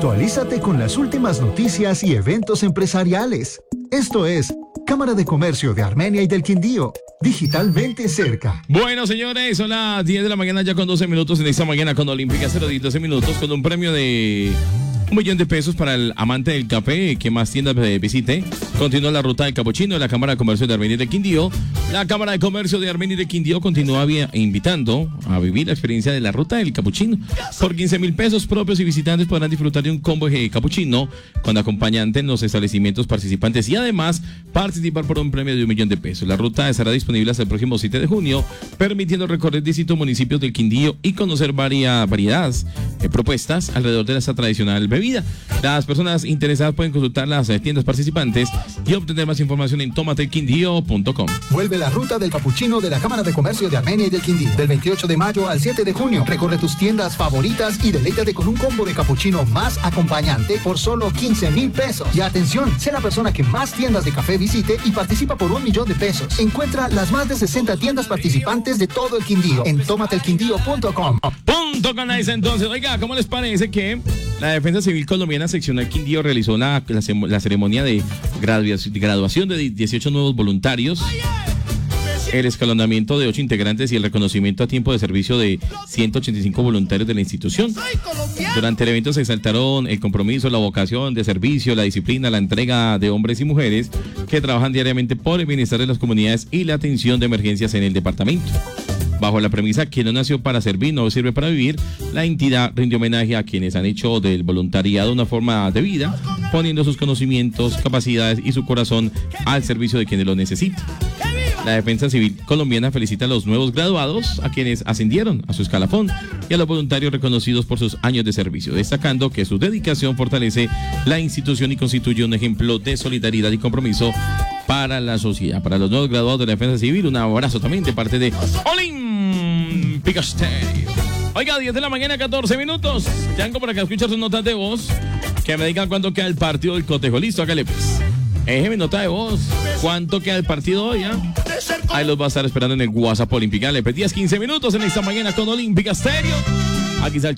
Actualízate con las últimas noticias y eventos empresariales. Esto es Cámara de Comercio de Armenia y del Quindío, digitalmente cerca. Bueno, señores, son las 10 de la mañana ya con 12 minutos en esta mañana con Olímpica 0-12 minutos con un premio de $1.000.000 para el amante del café que más tiendas visite. Continúa la ruta del capuchino de la Cámara de Comercio de Armenia y del Quindío. La Cámara de Comercio de Armenia y del Quindío continúa invitando a vivir la experiencia de la ruta del capuchino. Por $15.000 propios y visitantes podrán disfrutar de un combo de capuchino con acompañante en los establecimientos participantes y además participar por un premio de $1.000.000. La ruta estará disponible hasta el próximo 7 de junio, permitiendo recorrer distintos municipios del Quindío y conocer variedades propuestas alrededor de esta tradicional bebida. Las personas interesadas pueden consultar las tiendas participantes y obtener más información en tomatelquindío.com. Vuelve la ruta del capuchino de la Cámara de Comercio de Armenia y del Quindío. Del 28 de mayo al 7 de junio. Recorre tus tiendas favoritas y deleítate con un combo de capuchino más acompañante por solo $15.000. Y atención, sé la persona que más tiendas de café visite y participa por $1.000.000. Encuentra las más de 60 tiendas participantes de todo el Quindío en tomatelquindío.com. Punto con eso entonces. Oiga, ¿cómo les parece que la Defensa Civil Colombiana Seccional Quindío realizó la ceremonia de graduación de 18 nuevos voluntarios, el escalonamiento de 8 integrantes y el reconocimiento a tiempo de servicio de 185 voluntarios de la institución? Durante el evento se exaltaron el compromiso, la vocación de servicio, la disciplina, la entrega de hombres y mujeres que trabajan diariamente por el bienestar de las comunidades y la atención de emergencias en el departamento. Bajo la premisa que no nació para servir, no sirve para vivir, la entidad rinde homenaje a quienes han hecho del voluntariado una forma de vida, poniendo sus conocimientos, capacidades y su corazón al servicio de quienes lo necesitan. La Defensa Civil Colombiana felicita a los nuevos graduados, a quienes ascendieron a su escalafón y a los voluntarios reconocidos por sus años de servicio, destacando que su dedicación fortalece la institución y constituye un ejemplo de solidaridad y compromiso para la sociedad. Para los nuevos graduados de la Defensa Civil, un abrazo también de parte de Olímpica Stereo. Oiga, 10 de la mañana, 14 minutos. Yanko, para que escuchen sus notas de voz, que me digan cuánto queda el partido del cotejo. Listo, hágale pues. Mi nota de voz. ¿Cuánto queda el partido hoy? Ahí los va a estar esperando en el WhatsApp Olímpica. Le pedías 15 minutos en esta mañana con Olímpica Stereo. Aquí está el